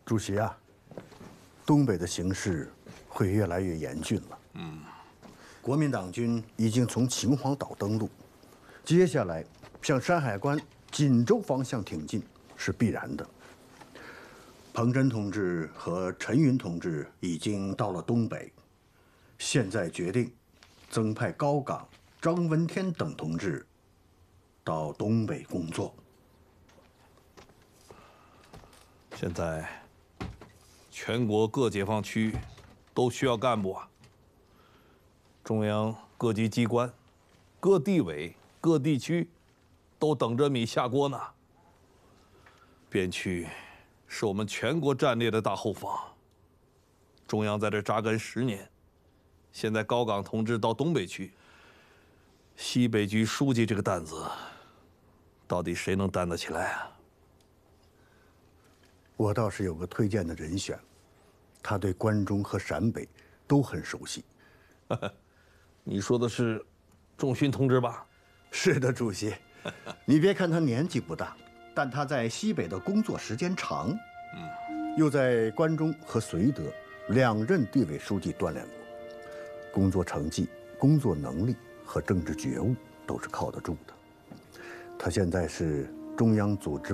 主席啊，东北的形势会越来越严峻了。国民党军已经从秦皇岛登陆，接下来向山海关、锦州方向挺进是必然的。彭真同志和陈云同志已经到了东北，现在决定增派高岗、张闻天等同志到东北工作。 现在全国各解放区都需要干部啊。中央各级机关、各地委、各地区都等着米下锅呢。边区是我们全国战略的大后方，中央在这扎根10年，现在高岗同志到东北去，西北局书记这个担子，到底谁能担得起来啊？ 我倒是有个推荐的人选，他对关中和陕北都很熟悉。 你说的是仲勋同志吧？ 是的，主席。你别看他年纪不大，但他在西北的工作时间长，又在关中和绥德2任地委书记锻炼过，工作成绩、工作能力和政治觉悟都是靠得住的。他现在是中央组织